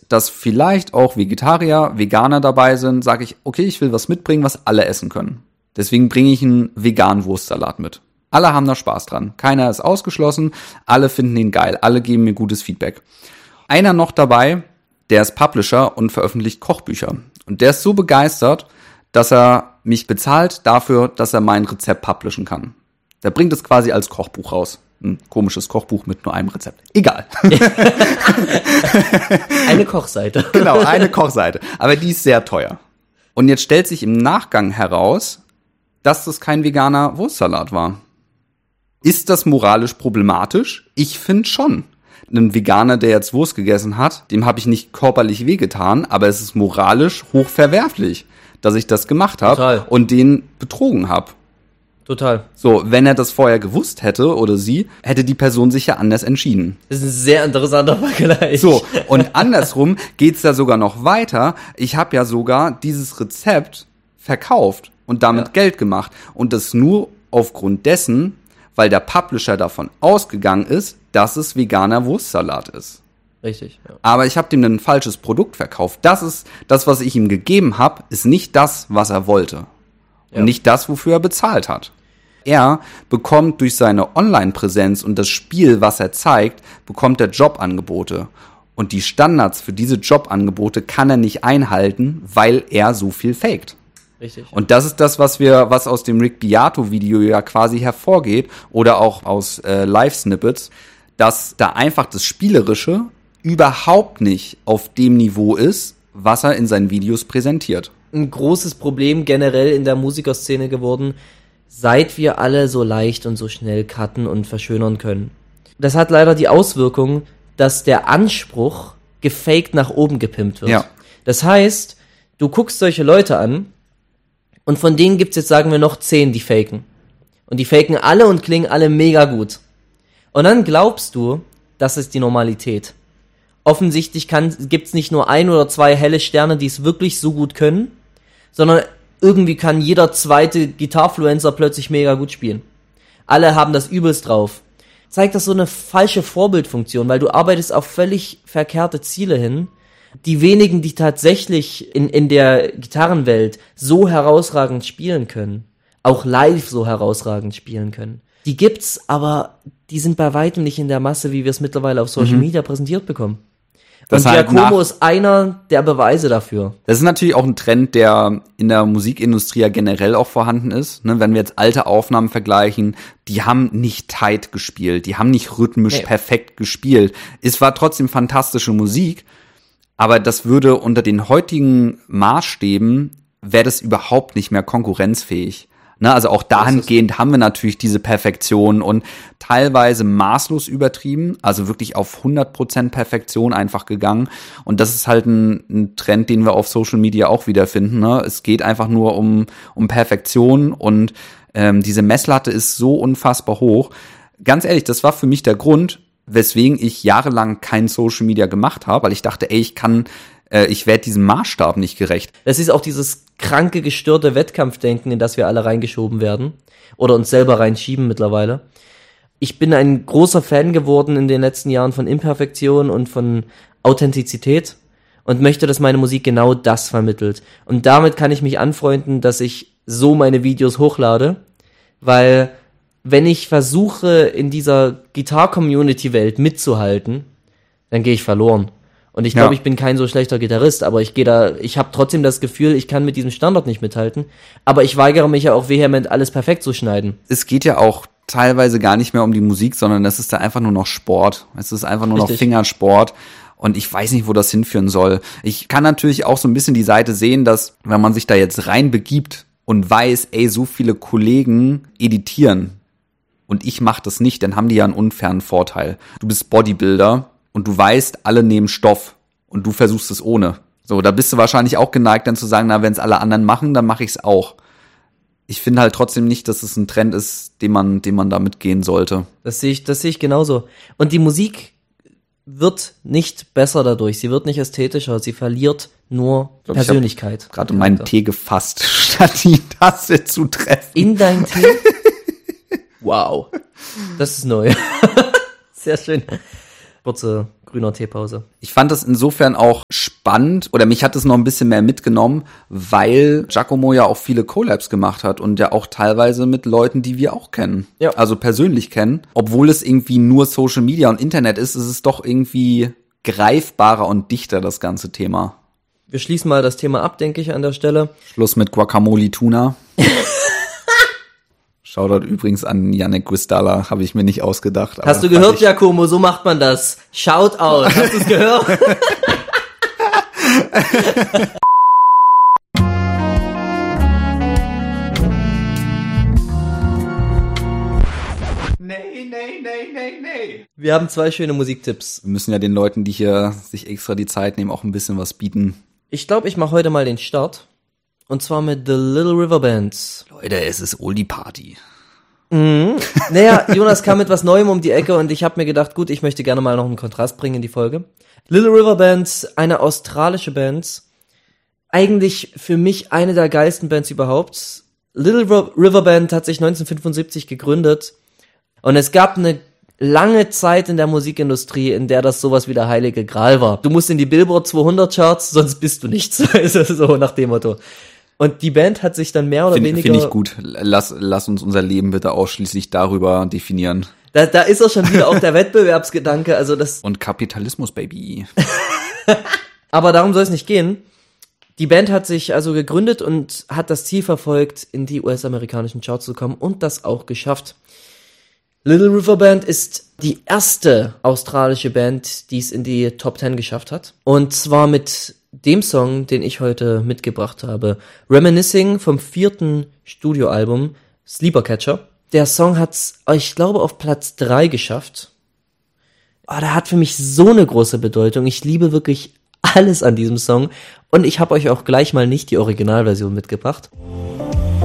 dass vielleicht auch Vegetarier, Veganer dabei sind, sage ich, okay, ich will was mitbringen, was alle essen können. Deswegen bringe ich einen veganen Wurstsalat mit. Alle haben da Spaß dran. Keiner ist ausgeschlossen. Alle finden ihn geil. Alle geben mir gutes Feedback. Einer noch dabei, der ist Publisher und veröffentlicht Kochbücher. Und der ist so begeistert, dass er mich bezahlt dafür, dass er mein Rezept publishen kann. Der bringt es quasi als Kochbuch raus. Ein komisches Kochbuch mit nur einem Rezept. Egal. Eine Kochseite. Genau, eine Kochseite. Aber die ist sehr teuer. Und jetzt stellt sich im Nachgang heraus, dass das kein veganer Wurstsalat war. Ist das moralisch problematisch? Ich finde schon. Ein Veganer, der jetzt Wurst gegessen hat, dem habe ich nicht körperlich wehgetan, aber es ist moralisch hochverwerflich, dass ich das gemacht habe und den betrogen habe. Total. So, wenn er das vorher gewusst hätte oder sie, hätte die Person sich ja anders entschieden. Das ist ein sehr interessanter Vergleich. So, und andersrum geht's da sogar noch weiter. Ich habe ja sogar dieses Rezept verkauft und damit Geld gemacht. Und das nur aufgrund dessen, weil der Publisher davon ausgegangen ist, dass es veganer Wurstsalat ist. Richtig, ja. Aber ich habe dem ein falsches Produkt verkauft. Das ist das, was ich ihm gegeben habe, ist nicht das, was er wollte. Und nicht das, wofür er bezahlt hat. Er bekommt durch seine Online-Präsenz und das Spiel, was er zeigt, bekommt er Jobangebote. Und die Standards für diese Jobangebote kann er nicht einhalten, weil er so viel faked. Richtig. Und das ist das, was aus dem Rick Beato-Video ja quasi hervorgeht oder auch aus Live-Snippets, dass da einfach das Spielerische überhaupt nicht auf dem Niveau ist, was er in seinen Videos präsentiert. Ein großes Problem generell in der Musikerszene geworden, seit wir alle so leicht und so schnell cutten und verschönern können. Das hat leider die Auswirkung, dass der Anspruch gefaked nach oben gepimpt wird. Ja. Das heißt, du guckst solche Leute an und von denen gibt's jetzt, sagen wir, noch 10, die faken. Und die faken alle und klingen alle mega gut. Und dann glaubst du, das ist die Normalität. Offensichtlich gibt's nicht nur 1 oder 2 helle Sterne, die es wirklich so gut können, sondern irgendwie kann jeder zweite Gitarrfluencer plötzlich mega gut spielen. Alle haben das übelst drauf. Zeigt das so eine falsche Vorbildfunktion, weil du arbeitest auf völlig verkehrte Ziele hin. Die wenigen, die tatsächlich in der Gitarrenwelt so herausragend spielen können, auch live so herausragend spielen können, die gibt's, aber die sind bei weitem nicht in der Masse, wie wir es mittlerweile auf Social Media präsentiert bekommen. Das und Giacomo ist einer der Beweise dafür. Das ist natürlich auch ein Trend, der in der Musikindustrie ja generell auch vorhanden ist. Ne, wenn wir jetzt alte Aufnahmen vergleichen, die haben nicht tight gespielt, die haben nicht rhythmisch perfekt gespielt. Es war trotzdem fantastische Musik, aber das würde unter den heutigen Maßstäben, wäre das überhaupt nicht mehr konkurrenzfähig. Ne, also auch dahingehend haben wir natürlich diese Perfektion und teilweise maßlos übertrieben, also wirklich auf 100% Perfektion einfach gegangen. Und das ist halt ein Trend, den wir auf Social Media auch wiederfinden. Ne? Es geht einfach nur um Perfektion und diese Messlatte ist so unfassbar hoch. Ganz ehrlich, das war für mich der Grund, weswegen ich jahrelang kein Social Media gemacht habe, weil ich dachte, ich werde diesem Maßstab nicht gerecht. Das ist auch dieses kranke, gestörte Wettkampfdenken, in das wir alle reingeschoben werden. Oder uns selber reinschieben mittlerweile. Ich bin ein großer Fan geworden in den letzten Jahren von Imperfektion und von Authentizität und möchte, dass meine Musik genau das vermittelt. Und damit kann ich mich anfreunden, dass ich so meine Videos hochlade, weil wenn ich versuche, in dieser Gitarre-Community-Welt mitzuhalten, dann gehe ich verloren. Und ich glaube, ich bin kein so schlechter Gitarrist, aber ich habe trotzdem das Gefühl, ich kann mit diesem Standard nicht mithalten. Aber ich weigere mich ja auch vehement, alles perfekt zu schneiden. Es geht ja auch teilweise gar nicht mehr um die Musik, sondern es ist da einfach nur noch Sport. Es ist einfach nur noch Fingersport. Und ich weiß nicht, wo das hinführen soll. Ich kann natürlich auch so ein bisschen die Seite sehen, dass, wenn man sich da jetzt reinbegibt und weiß, so viele Kollegen editieren und ich mache das nicht, dann haben die ja einen unfairen Vorteil. Du bist Bodybuilder und du weißt, alle nehmen Stoff und du versuchst es ohne. So, da bist du wahrscheinlich auch geneigt, dann zu sagen, na, wenn es alle anderen machen, dann mache ich es auch. Ich finde halt trotzdem nicht, dass es ein Trend ist, den man da mitgehen sollte. Das sehe ich genauso. Und die Musik wird nicht besser dadurch. Sie wird nicht ästhetischer. Sie verliert nur Persönlichkeit. Ich habe gerade meinen Tee gefasst, statt die Tasse zu treffen. In deinen Tee? Wow. Das ist neu. Sehr schön. Kurze grüner Teepause. Ich fand das insofern auch spannend, oder mich hat es noch ein bisschen mehr mitgenommen, weil Giacomo ja auch viele Collabs gemacht hat und ja auch teilweise mit Leuten, die wir auch kennen. Ja. Also persönlich kennen. Obwohl es irgendwie nur Social Media und Internet ist es doch irgendwie greifbarer und dichter, das ganze Thema. Wir schließen mal das Thema ab, denke ich, an der Stelle. Schluss mit Guacamole Tuna. Shoutout übrigens an Yannick Guistalla, habe ich mir nicht ausgedacht. Hast du gehört, Giacomo, so macht man das. Shoutout, hast du es gehört? Nee. Wir haben 2 schöne Musiktipps. Wir müssen ja den Leuten, die hier sich extra die Zeit nehmen, auch ein bisschen was bieten. Ich glaube, ich mache heute mal den Start. Und zwar mit The Little River Band. Leute, es ist Oldie Party. Naja, Jonas kam mit was Neuem um die Ecke und ich habe mir gedacht, gut, ich möchte gerne mal noch einen Kontrast bringen in die Folge. Little River Band, eine australische Band. Eigentlich für mich eine der geilsten Bands überhaupt. Little River Band hat sich 1975 gegründet. Und es gab eine lange Zeit in der Musikindustrie, in der das sowas wie der heilige Gral war. Du musst in die Billboard 200 Charts, sonst bist du nichts. So nach dem Motto. Und die Band hat sich dann mehr oder weniger... Finde ich gut. Lass uns unser Leben bitte ausschließlich darüber definieren. Da ist auch schon wieder auch der Wettbewerbsgedanke. Also das und Kapitalismus, Baby. Aber darum soll es nicht gehen. Die Band hat sich also gegründet und hat das Ziel verfolgt, in die US-amerikanischen Charts zu kommen und das auch geschafft. Little River Band ist die erste australische Band, die es in die Top 10 geschafft hat. Und zwar mit dem Song, den ich heute mitgebracht habe. Reminiscing vom 4. Studioalbum Sleeper Catcher. Der Song hat's, ich glaube, auf Platz 3 geschafft. Oh, der hat für mich so eine große Bedeutung. Ich liebe wirklich alles an diesem Song. Und ich habe euch auch gleich mal nicht die Originalversion mitgebracht.